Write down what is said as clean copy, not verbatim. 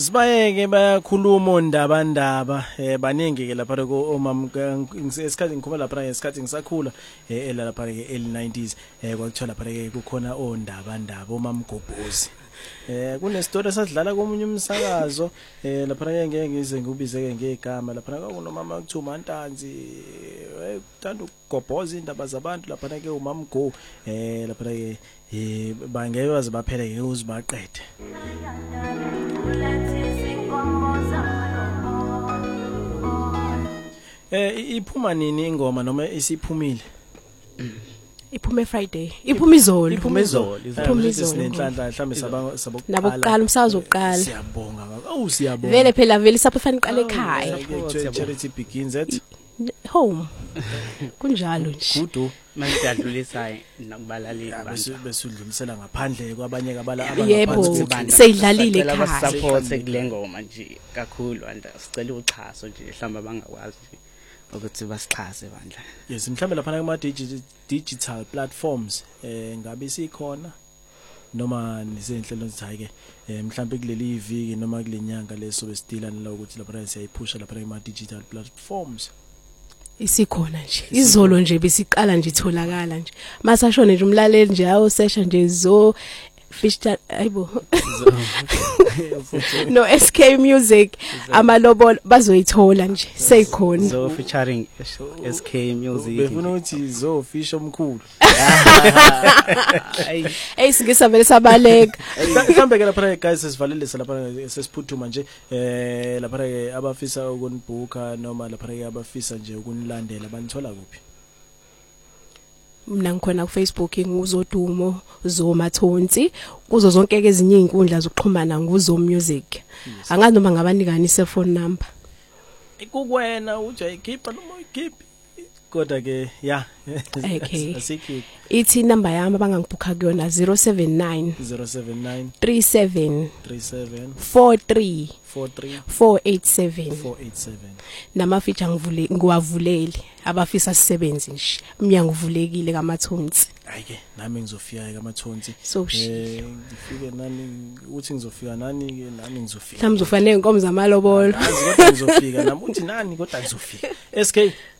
Sibayeke bayakhuluma ondabandaba baningi ke lapha ko omam ngesikhathi ngikhuluma lapha ngesikhathi ngisakhula lapha ke early 90s kwakuthiwa lapha ke kukhona ondabandaba omamgobhozi kunestory esadlala komunye umsakazo lapha ke ngeke ngize ngubizeke ngegama lapha kunomama kuthuma Ntanzi uthanda ukugobhoza indaba zabantu lapha ke umamgo lapha ke bangeke baze baphele ke uzibaqede iphuma nini ingoma noma isiphumile iphume Friday iphuma izolo sinenhlanhla mhlambe sabokuqala nabokuqala umsakazo wokuqala siyabonga siyabonga vele phela vele sapha iqala ekhaya charity begins at home kunjalo nje kudu manje yadlulisayo nakubalaleli bese udlulisela ngaphandle kwabanye abala yebo seyidlalile ekhaya support kulengoma nje kakhulu and sicela uchaso nje mhlamba bangakwazi ukuthi basixhase bandla yes mhlambe lapha kuma digital platforms ngabe sikhona noma nisenhlelo zithake mhlambe kuleli iviki noma kulenyanga leso besidilana la ukuthi lapha siyayiphusha lapha kuma digital platforms isikhona nje izolo nje besiqala nje itholakala nje masashone nje umlaleli nje ayo session nje zo Fisher ayibo no SK Music amalobolo bazoyithola nje seyikhona zo featuring SK Music befuna ukuthi zo Fisher omkhulu hey singisavele sabaleka mhlambe ke lapha guys sesivalelisa lapha sesiphuthuma nje lapha abafisa ukunibooka noma lapha abafisa nje ukunilandela banithola kuphi mina ngikhona ku Facebook nguzodumo zomathonsi kuzo zonke ezinye izinkundla zokuxhumana nguzo music angazi noma ngabanikani cellphone number ikukwena ujayikhipha noma uyikhiphi kodwa ke yeah okay asikho ithi number yami abangangibhuka kuyona 079 37 43 487 nama feature ngiwavulele abafisa sisebenze nje umnyango uvulekile kamathonsi ayike nami ngizofika kamathonsi so ngifike nani uthi ngizofika nani ke nami ngizofika mhlawumbe uzofana nenkomo zamalobolo kodwa ngizofika nami uthi nani kodwa ngizofika SK